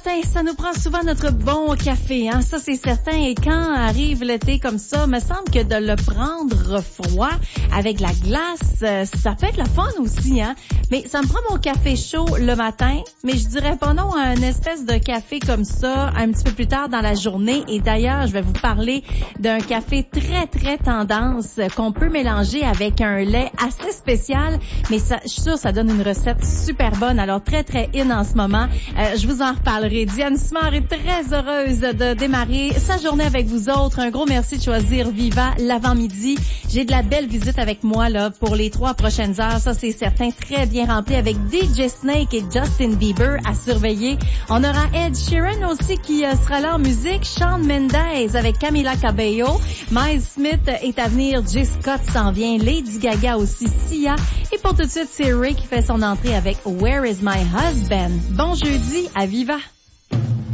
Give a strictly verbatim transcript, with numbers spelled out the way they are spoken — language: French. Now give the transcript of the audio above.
matin, ça nous prend souvent notre bon café, hein, ça c'est certain. Et quand arrive l'été comme ça, me semble que de le prendre froid avec la glace, ça peut être le fun aussi, hein. Mais ça me prend mon café chaud le matin, mais je dirais pas non à une espèce de café comme ça un petit peu plus tard dans la journée. Et d'ailleurs, je vais vous parler d'un café très très tendance qu'on peut mélanger avec un lait assez spécial, mais ça, je suis sûre ça donne une recette super bonne. Alors très très in en ce moment. Euh, je vous en reparlerai. Diane Simard est très heureuse de démarrer sa journée avec vous autres. Un gros merci de choisir Viva l'avant-midi. J'ai de la belle visite avec moi là pour les trois prochaines heures. Ça c'est certain, très bien rempli avec D J Snake et Justin Bieber à surveiller. On aura Ed Sheeran aussi qui euh, sera là en musique. Shawn Mendes avec Camila Cabello. Miles Smith est à venir. J. Scott s'en vient. Lady Gaga aussi. Sia. Et pour tout de suite, c'est Ray qui fait son entrée avec Where is my husband? Bon jeudi à Viva!